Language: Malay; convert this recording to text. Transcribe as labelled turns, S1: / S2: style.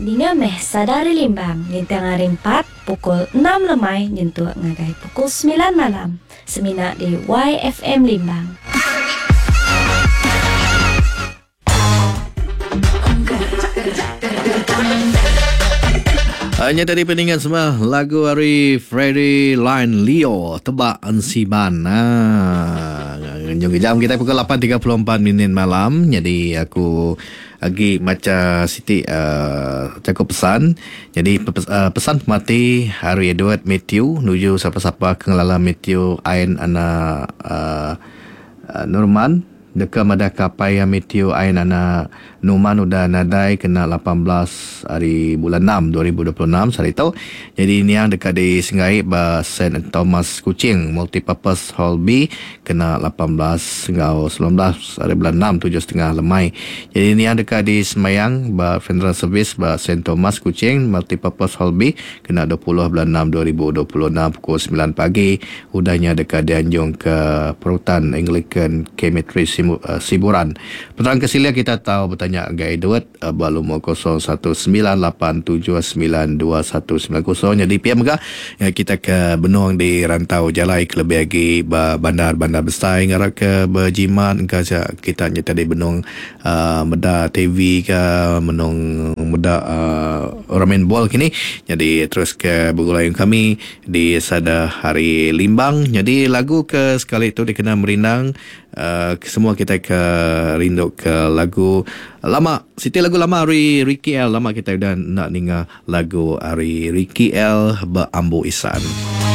S1: Ninga meh sadari limbang nintang hari 4 pukul 6 lemai nyentuh ngagai pukul 9 malam. Semina di YFM Limbang.
S2: Hanya tadi peningan semua lagu hari Freddy Line Leo Tebak Ansiban. Jam kita pukul 8.34 malam. Jadi aku lagi macam Siti cakup pesan. Jadi pesan pemati Hari Edward Matthew nuju siapa-siapa kengelala Matthew Ain ana Nurman dekat madaka paya Matthew Ain ana Numan udah nadai kena 18 hari bulan 6 2026 hari itu. Jadi ini yang dekat di Senggai ba St. Thomas Kuching Multipurpose Hall B kena 18 hingga 19 hari bulan 6 7.30 lemai. Jadi ini yang dekat di Semayang ba Funeral Service ba St. Thomas Kuching Multipurpose Hall B kena 20 bulan 6 2026 pukul 9 pagi. Udahnya dekat di Anjung ke Perutan Anglican Cemetery Siburan. Penerang kesilia kita tahu bertanya Gai Edward balumo 0197929190. Jadi PM ga kita ke benung di rantau jalai ke lebih lagi bandar-bandar besar ngara ke berjimat ke kita nyata di benung meda TV ke benung meda ramen ball kini. Jadi terus ke bergulayung kami di Sada Hari Limbang. Jadi lagu ke sekali itu dikenal merindang. Semua kita ke rindu ke lagu lama. Siti lagu lama hari Ricky L. Lama kita dah nak dengar lagu hari Ricky L berambu Isan.